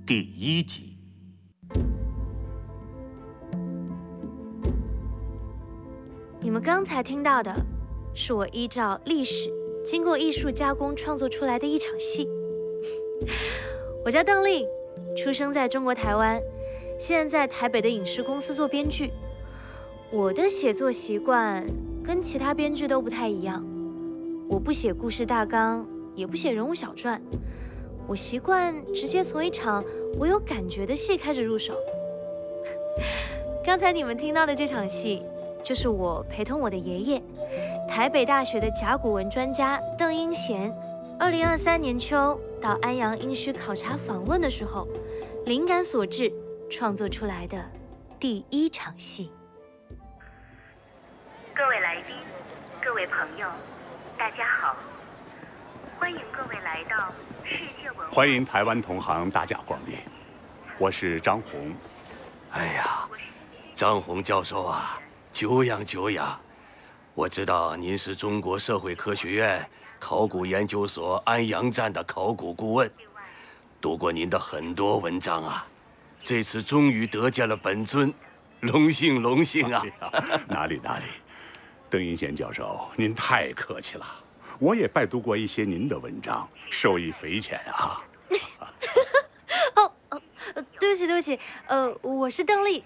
第1集。 你们刚才听到的，是我依照历史经过艺术加工创作出来的一场戏。我叫邓丽，出生在中国台湾，现在在台北的影视公司做编剧。我的写作习惯跟其他编剧都不太一样，我不写故事大纲，也不写人物小传，我习惯直接从一场我有感觉的戏开始入手。刚才你们听到的这场戏，就是我陪同我的爷爷，台北大学的甲骨文专家邓英贤，2023年秋到安阳殷墟考察访问的时候，灵感所致创作出来的第1场戏。 各位来宾，各位朋友，大家好，欢迎各位来到世界文化。 欢迎台湾同行大驾光临，我是张红。 哎呀，张红教授啊，久仰久仰。我知道您是中国社会科学院考古研究所安阳站的考古顾问，读过您的很多文章啊，这次终于得见了本尊，荣幸荣幸啊！ 哪里，邓英贤教授，您太客气了。我也拜读过一些您的文章，受益匪浅啊。 对不起，我是邓丽，